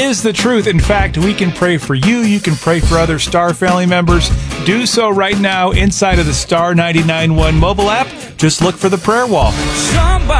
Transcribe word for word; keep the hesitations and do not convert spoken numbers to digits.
is the truth. In fact, we can pray for you. You can pray for other Star family members. Do so right now inside of the Star ninety-nine point one mobile app. Just look for the prayer wall. Somebody